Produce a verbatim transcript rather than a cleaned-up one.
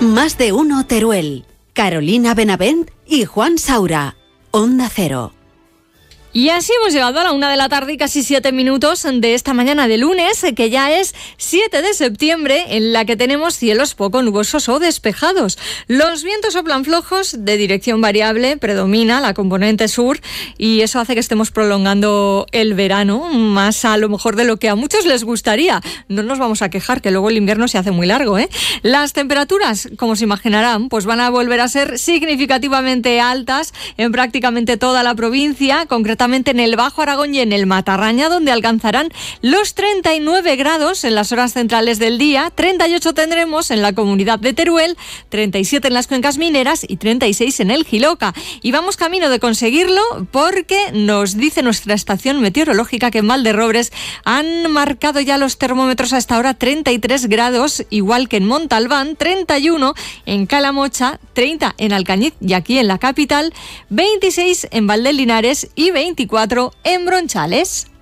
Más de uno Teruel. Carolina Benavent y Juan Saura. Onda Cero. Y así hemos llegado a la una de la tarde y casi siete minutos de esta mañana de lunes, que ya es siete de septiembre, en la que tenemos cielos poco nubosos o despejados. Los vientos soplan flojos de dirección variable, predomina la componente sur y eso hace que estemos prolongando el verano, más a lo mejor de lo que a muchos les gustaría. No nos vamos a quejar, que luego el invierno se hace muy largo, ¿eh? Las temperaturas, como se imaginarán, pues van a volver a ser significativamente altas en prácticamente toda la provincia, concretamente en el Bajo Aragón y en el Matarraña, donde alcanzarán los treinta y nueve grados en las horas centrales del día, treinta y ocho tendremos en la comunidad de Teruel, treinta y siete en las cuencas mineras y treinta y seis en el Jiloca. Y vamos camino de conseguirlo porque nos dice nuestra estación meteorológica que en Valderrobres han marcado ya los termómetros hasta ahora treinta y tres grados, igual que en Montalbán, treinta y uno en Calamocha, treinta en Alcañiz y aquí en la capital, veintiséis en Valdelinares y veinticuatro en Bronchales.